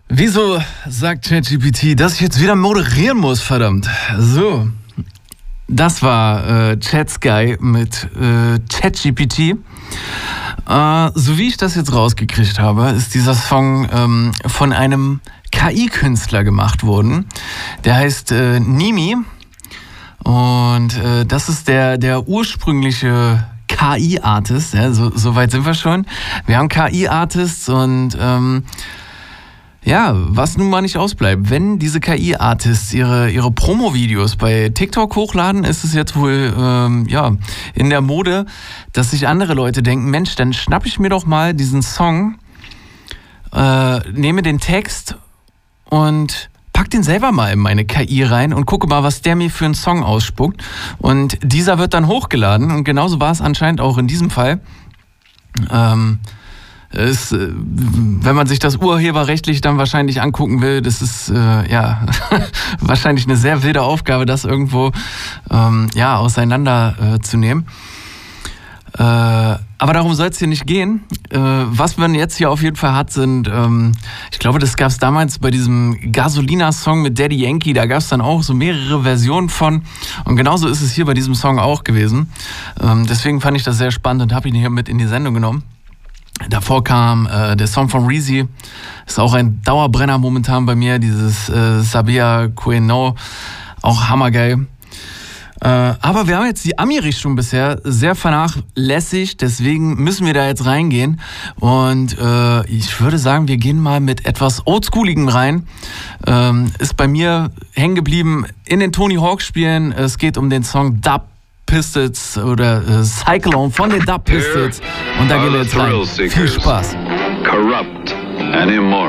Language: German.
Wieso sagt ChatGPT, dass ich jetzt wieder moderieren muss, verdammt? So, das war ChatSky mit ChatGPT. So wie ich das jetzt rausgekriegt habe, ist dieser Song von einem KI-Künstler gemacht worden. Der heißt Nimi. Und das ist der ursprüngliche KI-Artist. Ja, so weit sind wir schon. Wir haben KI-Artists und was nun mal nicht ausbleibt. Wenn diese KI-Artists ihre Promo-Videos bei TikTok hochladen, ist es jetzt wohl in der Mode, dass sich andere Leute denken, Mensch, dann schnapp ich mir doch mal diesen Song, nehme den Text und pack den selber mal in meine KI rein und gucke mal, was der mir für einen Song ausspuckt. Und dieser wird dann hochgeladen und genauso war es anscheinend auch in diesem Fall. Wenn man sich das urheberrechtlich dann wahrscheinlich angucken will, das ist wahrscheinlich eine sehr wilde Aufgabe, das irgendwo auseinander zu nehmen. Aber darum soll es hier nicht gehen. Was man jetzt hier auf jeden Fall hat, sind, ich glaube, das gab es damals bei diesem Gasolina-Song mit Daddy Yankee, da gab es dann auch so mehrere Versionen von. Und genauso ist es hier bei diesem Song auch gewesen. Deswegen fand ich das sehr spannend und habe ihn hier mit in die Sendung genommen. Davor kam der Song von Reezy, ist auch ein Dauerbrenner momentan bei mir, dieses Sabia Queno, auch hammergeil. Aber wir haben jetzt die Ami-Richtung bisher sehr vernachlässigt, deswegen müssen wir da jetzt reingehen. Und ich würde sagen, wir gehen mal mit etwas Oldschooligem rein. Ist bei mir hängen geblieben in den Tony Hawk Spielen. Es geht um den Song Dub Pistols oder Cyclone von den Dub Pistols. Und da gehen wir jetzt rein. Viel Spaß. Corrupt and immoral.